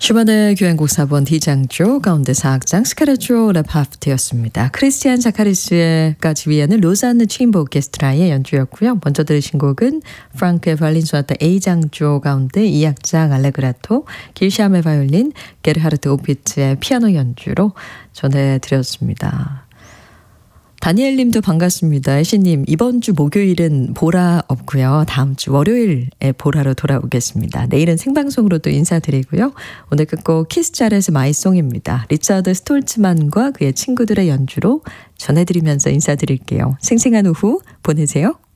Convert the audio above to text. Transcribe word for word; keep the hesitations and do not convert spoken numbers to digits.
슈만의 교향곡 사 번 D장조 가운데 사 악장 스카라조 라파프트였습니다. 크리스티안 자카리스가 지휘하는 로잔느 체인버 오케스트라의 연주였고요. 먼저 들으신 곡은 프랑크의 바이올린 소나타 A장조 가운데 이 악장 알레그라토, 길샤메 바이올린, 게르하르트 오피츠의 피아노 연주로 전해드렸습니다. 다니엘 님도 반갑습니다. 애시님, 이번 주 목요일은 보라 없고요. 다음 주 월요일에 보라로 돌아오겠습니다. 내일은 생방송으로 또 인사드리고요. 오늘 끝곡 키스 자렛의 마이송입니다. 리차드 스톨츠만과 그의 친구들의 연주로 전해드리면서 인사드릴게요. 생생한 오후 보내세요.